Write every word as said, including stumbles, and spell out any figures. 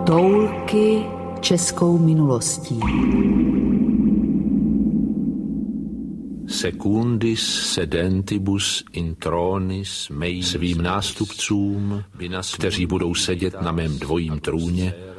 Toulky českou minulostí. Secundis sedentibus in tronis mei, svým nástupcům, kteří budou sedět na mém dvojím trůně,